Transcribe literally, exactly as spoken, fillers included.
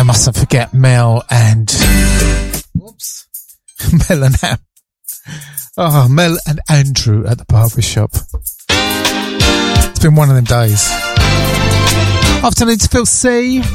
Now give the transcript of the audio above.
I mustn't forget Mel and... Whoops. Mel and Am. Oh, Mel and Andrew at the barber shop. It's been one of them days. Afternoon to Phil C.